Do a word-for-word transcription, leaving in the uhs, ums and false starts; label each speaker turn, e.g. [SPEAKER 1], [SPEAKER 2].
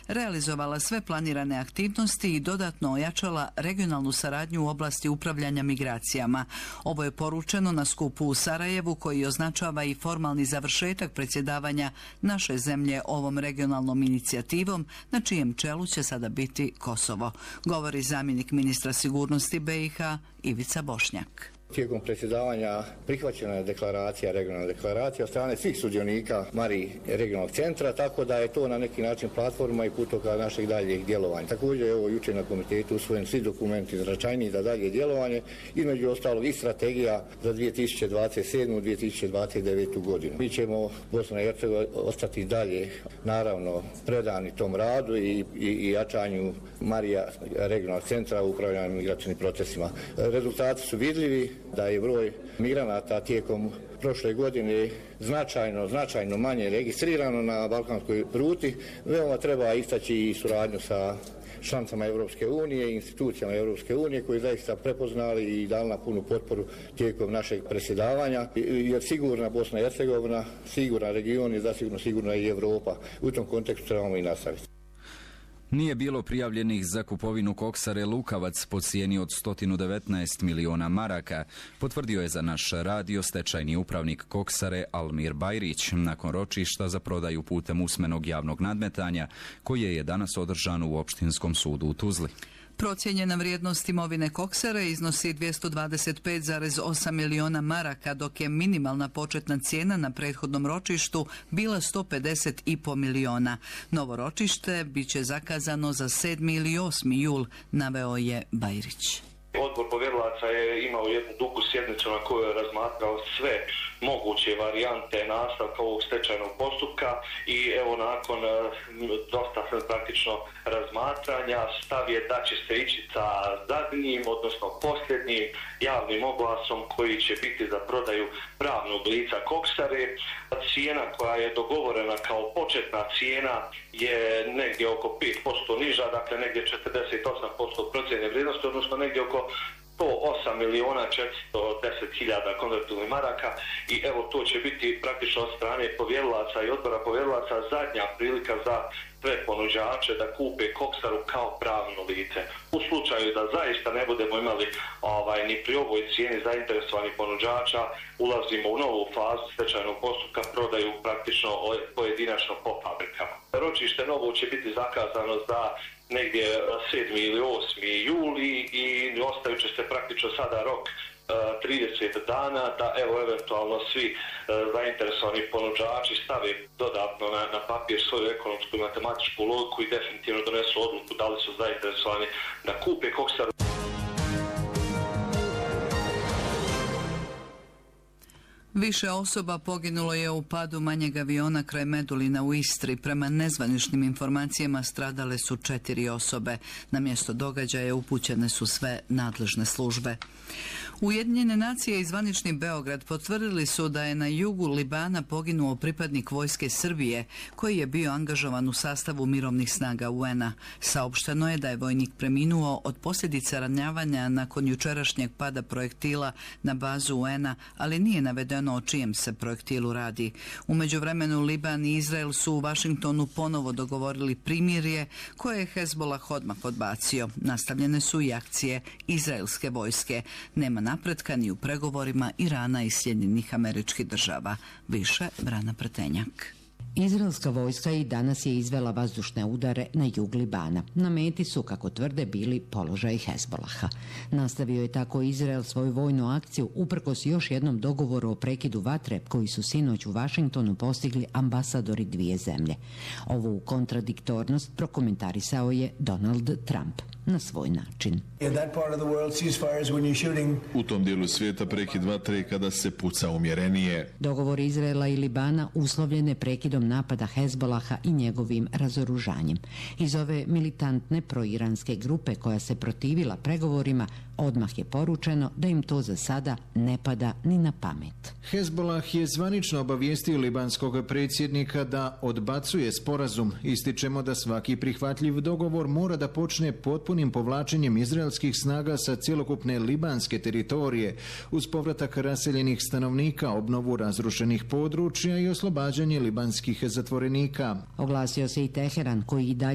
[SPEAKER 1] realizovala sve planirane aktivnosti i dodatno ojačala regionalnu saradnju u oblasti upravljanja migracijama. Ovo je poručeno na skupu u Sarajevu koji označava i formalni završetak predsjedavanja naše zemlje ovom regionalnom inicijativom na čijem čelu će sada biti Kosovo, govori zamjenik ministra sigurnosti B i H Ivica Bošnjak.
[SPEAKER 2] Tijekom predsjedavanja prihvaćena je deklaracija, regionalna deklaracija od strane svih sudionika Mariji regionalnog centra, tako da je to na neki način platforma i putoka našeg daljeg djelovanja. Također je ovo jučer na komitetu usvojen svi dokumenti značajniji za dalje djelovanje, između ostalog i strategija za dvije tisuće dvadeset sedmu do dvije tisuće dvadeset devete. godinu. Mi ćemo Bosna i Hercegovina ostati dalje, naravno, predani tom radu i, i, i jačanju Marija regionalnog centra u upravljanju migracijnim procesima. Rezultati su vidljivi, da je broj migranata tijekom prošle godine značajno, značajno manje registrirano na balkanskoj ruti. Veoma treba istaći i suradnju sa članicama Europske unije i institucijama Europske unije koji zaista prepoznali i dali na punu potporu tijekom našeg predsjedavanja. Jer sigurna Bosna i Hercegovina, siguran region je zasigurno sigurna i Europa. U tom kontekstu trebamo i nastaviti.
[SPEAKER 3] Nije bilo prijavljenih za kupovinu koksare Lukavac po cijeni od sto devetnaest miliona maraka, potvrdio je za naš radio stečajni upravnik koksare Almir Bajrić nakon ročišta za prodaju putem usmenog javnog nadmetanja koje je danas održano u Opštinskom sudu u Tuzli.
[SPEAKER 1] Procijenjena vrijednost imovine koksare iznosi dvjesto dvadeset pet zarez osam miliona maraka, dok je minimalna početna cijena na prethodnom ročištu bila sto pedeset i po miliona. Novo ročište bit će zakazano za sedmi ili osmi jul, naveo je Bajrić.
[SPEAKER 4] Odbor povjerilaca je imao jednu dugu sjednicu na kojoj je razmatrao sve moguće varijante nastavka ovog stečajnog postupka i evo nakon dosta praktično razmatranja stav je da će se ići sa zadnjim, odnosno posljednjim javnim oglasom koji će biti za prodaju pravnog lica koksare. Cijena koja je dogovorena kao početna cijena je negdje oko pet posto niža, dakle negdje četrdeset osam posto procjene vrijednosti, odnosno negdje oko sto osam miliona četiristo deset hiljada konvertibilnih maraka i evo to će biti praktično od strane povjerilaca i odbora povjerilaca zadnja prilika za sve ponuđače da kupe koksaru kao pravno lice. U slučaju da zaista ne budemo imali ovaj, ni pri ovoj cijeni zainteresovanih ponuđača, ulazimo u novu fazu stečajnog postupka, prodaju praktično pojedinačno po fabrikama. Ročište novo će biti zakazano za negdje sedmi ili osmi juli i ostavit će se praktično sada rok trideset dana da evo eventualno svi uh, zainteresovani ponuđači stave dodatno na, na papir svoju ekonomsku i matematičku logiku i definitivno donesu odluku da li su zainteresovani da kupe koksaru.
[SPEAKER 1] Više osoba poginulo je u padu manjeg aviona kraj Medulina u Istri. Prema nezvaničnim informacijama stradale su četiri osobe. Na mjesto događaja upućene su sve nadležne službe. Ujedinjene nacije i zvanični Beograd potvrdili su da je na jugu Libana poginuo pripadnik vojske Srbije koji je bio angažovan u sastavu mirovnih snaga U N-a. Saopšteno je da je vojnik preminuo od posljedica ranjavanja nakon jučerašnjeg pada projektila na bazu U N-a, ali nije navedeno o čijem se projektilu radi. U međuvremenu Liban i Izrael su u Vašingtonu ponovo dogovorili primirje koje je Hezbollah odmah odbacio. Nastavljene su i akcije izraelske vojske. Nema napretka ni u pregovorima Irana i Sjedinjenih Američkih Država. Više Brana Pretenjak.
[SPEAKER 5] Izraelska vojska i danas je izvela vazdušne udare na jug Libana. Na meti su, kako tvrde, bili položaj Hezbolaha. Nastavio je tako Izrael svoju vojnu akciju uprkos još jednom dogovoru o prekidu vatre koji su sinoć u Vašingtonu postigli ambasadori dvije zemlje. Ovu kontradiktornost prokomentarisao je Donald Trump na svoj način.
[SPEAKER 6] U tom dijelu svijeta prekid vatre kada se puca umjerenije.
[SPEAKER 5] Dogovor Izraela i Libana uslovljen je prekidom napada Hezbolaha i njegovim razoružanjem. Iz ove militantne proiranske grupe koja se protivila pregovorima odmah je poručeno da im to za sada ne pada ni na pamet.
[SPEAKER 7] Hezbolah je zvanično obavijestio libanskog predsjednika da odbacuje sporazum. Ističemo da svaki prihvatljiv dogovor mora da počne potpunim povlačenjem izraelskih snaga sa cjelokupne libanske teritorije uz povratak raseljenih stanovnika, obnovu razrušenih područja i oslobađanje libanskih zatvorenika.
[SPEAKER 5] Oglasio se i Teheran koji i dalje